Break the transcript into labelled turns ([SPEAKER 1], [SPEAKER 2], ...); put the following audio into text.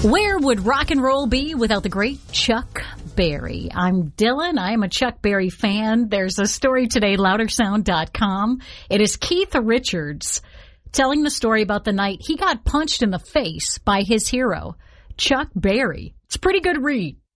[SPEAKER 1] Where would rock and roll be without the great Chuck Berry? I'm Dylan. I am a Chuck Berry fan. There's a story today, loudersound.com. It is Keith Richards telling the story about the night he got punched in the face by his hero, Chuck Berry. It's a pretty good read.